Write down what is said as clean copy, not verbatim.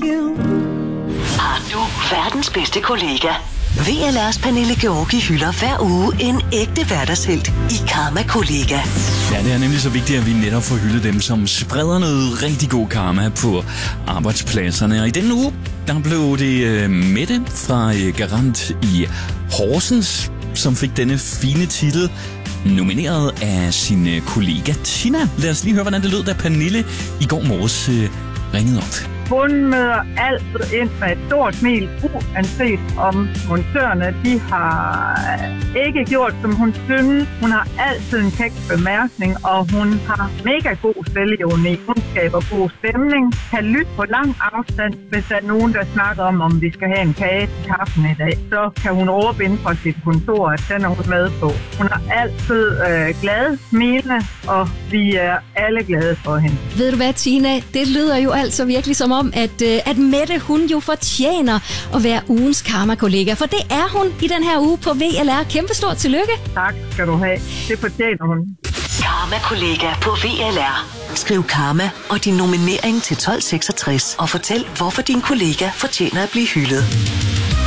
you. Har du verdens bedste kollega? VLR's Pernille Georgi hylder hver uge en ægte hverdagshelt i Karma-kollega. Ja, det er nemlig så vigtigt, at vi netop får hyldet dem, som spreder noget rigtig god karma på arbejdspladserne. Og i denne uge, der blev det Mette fra Garant i Horsens, som fik denne fine titel, nomineret af sin kollega Tina. Lad os lige høre, hvordan det lød, da Pernille i går morges ringede op. Hun møder altid ind med et stort smil, uanset om montørerne de har ikke gjort, som hun synes. Hun har altid en kæk bemærkning, og hun har mega god selvevne. Hun skaber god stemning, kan lytte på lang afstand, hvis der er nogen, der snakker om vi skal have en kage til kaffen i dag. Så kan hun råbe ind fra sit kontor, at den er hun med på. Hun er altid glad, smilende, og vi er alle glade for hende. Ved du hvad, Tina? Det lyder jo altså virkelig som om, at Mette, hun jo fortjener at være ugens karma-kollega. For det er hun i den her uge på VLR. Kæmpestort tillykke. Tak skal du have. Det fortjener hun. Karma-kollega på VLR. Skriv karma og din nominering til 1266 og fortæl, hvorfor din kollega fortjener at blive hyldet.